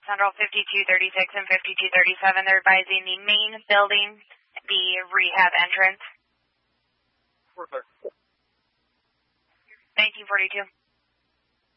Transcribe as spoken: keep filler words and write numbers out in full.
Central fifty-two thirty-six and fifty-two thirty-seven, they're advising the main building, the rehab entrance. Perfect. nineteen forty-two.